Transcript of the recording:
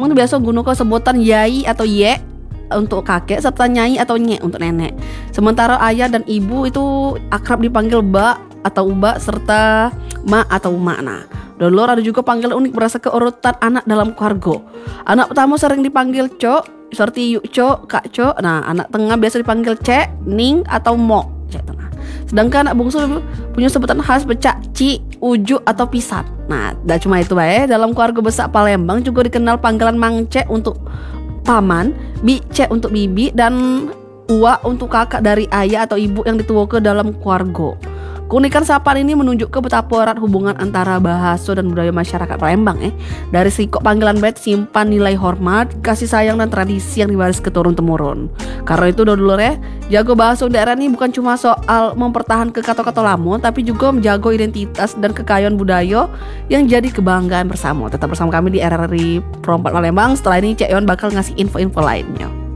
Palembang tuh biasa gunakan sebutan yai atau ye untuk kakek serta nyai atau nye untuk nenek. Sementara ayah dan ibu itu akrab dipanggil bak atau ubak serta ma atau mak. Nah, dulur ada juga panggilan unik berdasarkan urutan anak dalam keluarga. Anak pertama sering dipanggil cok, seperti yuk cok, kak cok. Nah, anak tengah biasa dipanggil cek, ning atau mok. Sedangkan anak bungsu punya sebutan khas becak, ci, uju atau pisan. Nah, tidak cuma itu dalam keluarga besar Palembang juga dikenal panggilan mangcek untuk paman, bicek untuk bibi, dan uak untuk kakak dari ayah atau ibu yang dituakan dalam keluarga. Keunikan sapaan ini menunjukkan betapa erat hubungan antara bahasa dan budaya masyarakat Palembang. Dari sikok panggilan baik simpan nilai hormat, kasih sayang dan tradisi yang diwaris keturun-temurun. Karena itu dulur jago bahasa daerah ini bukan cuma soal mempertahankan kata-kata lama, tapi juga menjaga identitas dan kekayaan budaya yang jadi kebanggaan bersama. Tetap bersama kami di RRI Pro 4 Palembang. Setelah ini Cek Yon bakal ngasih info-info lainnya.